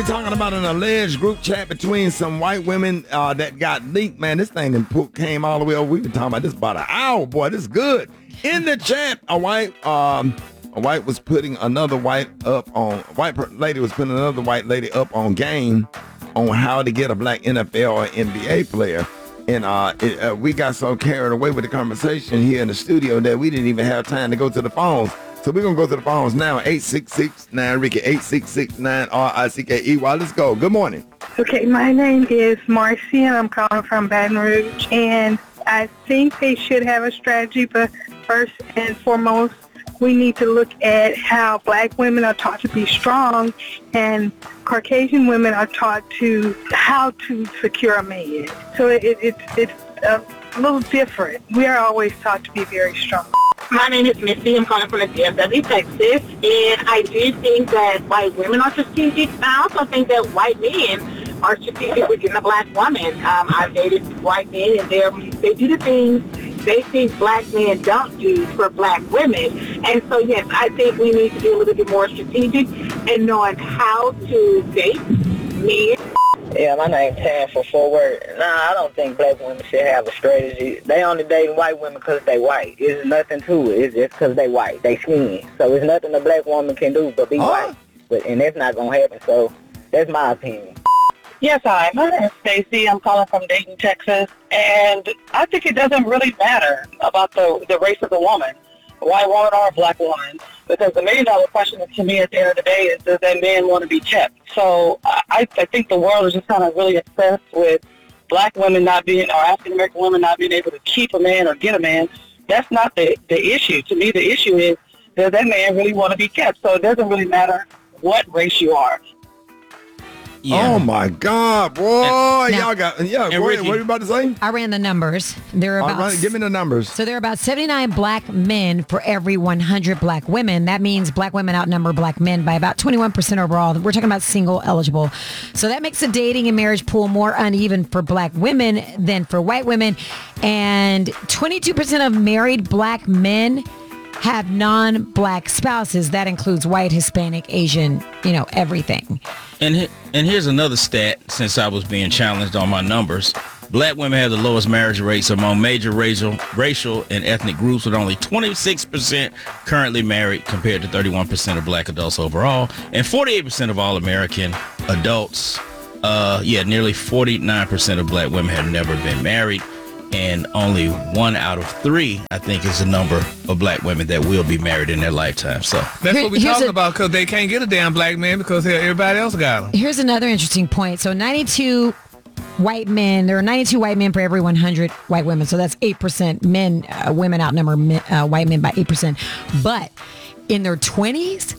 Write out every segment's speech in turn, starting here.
Talking about an alleged group chat between some white women that got leaked. Man, this thing came all the way over. We've been talking about this about an hour, boy. This is good. In the chat, a white was putting another white lady was putting another white lady up on game on how to get a black NFL or NBA player. And we got so carried away with the conversation here in the studio that we didn't even have time to go to the phones. So we're going to go to the phones now. 866-9-RICKY, 866-9-RICKE. Let's go. Good morning. Okay, my name is Marcy, and I'm calling from Baton Rouge. And I think they should have a strategy, but first and foremost, we need to look at how black women are taught to be strong and Caucasian women are taught how to secure a man. So it's a little different. We are always taught to be very strong. My name is Missy. I'm calling from the DFW, Texas. And I do think that white women are strategic. I also think that white men are strategic with getting a black woman. I've dated white men, and they do the things they think black men don't do for black women. And so, yes, I think we need to be a little bit more strategic in knowing how to date men. Yeah, my name's Tam from Fort Worth. Nah, I don't think black women should have a strategy. They only date white women because they white. There's nothing to it. It's just because they white. They skin. So there's nothing a black woman can do but be white. And that's not going to happen. So that's my opinion. Yes, hi. My name is Stacy. I'm calling from Dayton, Texas. And I think it doesn't really matter about the race of the woman, a white woman or a black woman, because the million-dollar question to me at the end of the day is, does that man want to be kept? So I think the world is just kind of really obsessed with black women not being, or African-American women not being able to keep a man or get a man. That's not the issue. To me, the issue is, does that man really want to be kept? So it doesn't really matter what race you are. Yeah. Oh my God, boy! Y'all got go ahead. What are you about to say? I ran the numbers. There are about give me the numbers. So there are about 79 black men for every 100 black women. That means black women outnumber black men by about 21% overall. We're talking about single eligible. So that makes the dating and marriage pool more uneven for black women than for white women. And 22% of married black men have non-black spouses. That includes white, Hispanic, Asian, everything. And here's another stat, since I was being challenged on my numbers. Black women have the lowest marriage rates among major racial and ethnic groups, with only 26% currently married compared to 31% of black adults overall. And 48% of all American adults, nearly 49% of black women have never been married. And only 1 out of 3, I think, is the number of black women that will be married in their lifetime. So that's what we're talking about, because they can't get a damn black man because everybody else got them. Here's another interesting point. So 92 white men, there are 92 white men for every 100 white women. So that's 8%. Women outnumber white men by 8%. But in their 20s,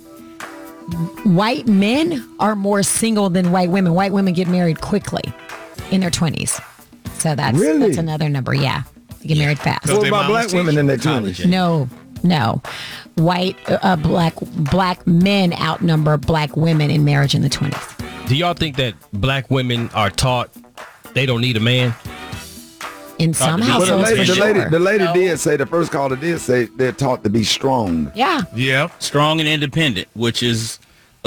white men are more single than white women. White women get married quickly in their 20s. So that's another number, yeah. You get married fast. What about black women in their 20s? No. White, black men outnumber black women in marriage in the 20s. Do y'all think that black women are taught they don't need a man? In some households, the lady did say, the first caller did say they're taught to be strong. Yeah. Strong and independent, which is... We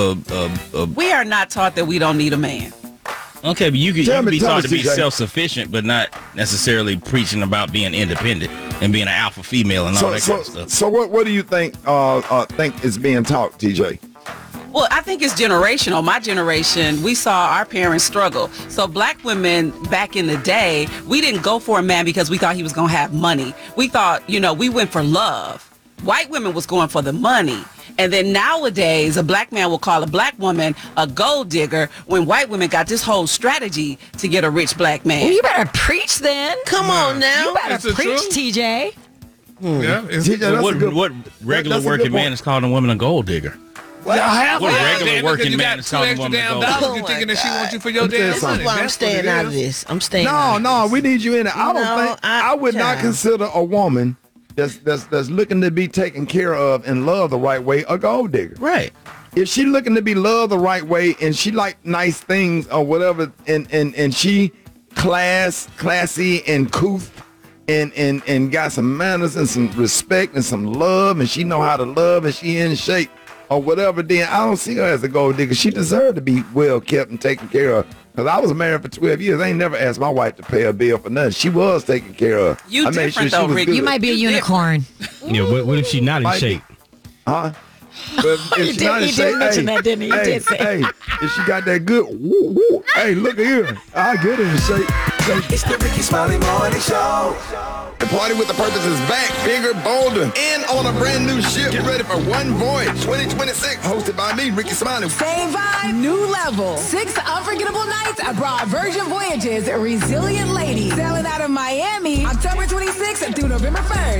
are not taught that we don't need a man. Okay, but you can be taught to be self-sufficient, but not necessarily preaching about being independent and being an alpha female and all that kind of stuff. So what do you think is being taught, TJ? Well, I think it's generational. My generation, we saw our parents struggle. So black women back in the day, we didn't go for a man because we thought he was going to have money. We thought, we went for love. White women was going for the money. And then nowadays, a black man will call a black woman a gold digger when white women got this whole strategy to get a rich black man. Well, you better preach then. Come on now. You better preach, TJ. Yeah, what regular working man is calling a woman a gold digger? What regular working man is calling a woman a gold digger? You're thinking that she wants you for your damn money. I'm staying out of this. No, we need you in it. I would not consider a woman that's looking to be taken care of and loved the right way a gold digger. Right. If she looking to be loved the right way and she like nice things or whatever, and she classy and couth and got some manners and some respect and some love, and she know how to love, and she in shape, or whatever, then I don't see her as a gold digger. She deserved to be well kept and taken care of. Because I was married for 12 years. I ain't never asked my wife to pay a bill for nothing. She was taken care of. You I made different, sure though, she was Rick. good. You might be a unicorn. What if she's not in shape? Huh? But if He she not in did shape, mention that, didn't he? He hey, did say. hey, if she got that good, woo, woo, hey, look at here. I get her in shape. It's the Ricky Smiley Morning Show. The Party with the Purpose is back, bigger, bolder, and on a brand new ship. Get ready for One Voyage 2026, hosted by me, Ricky Smiley. Same vibe, new level. 6 unforgettable nights abroad. Virgin Voyages, Resilient Lady. Sailing out of Miami, October 26th through November 1st.